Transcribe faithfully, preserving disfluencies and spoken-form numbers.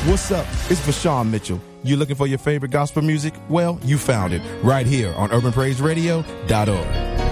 What's up? It's Vashawn Mitchell. You looking for your favorite gospel music? Well, you found it right here on urban praise radio dot org.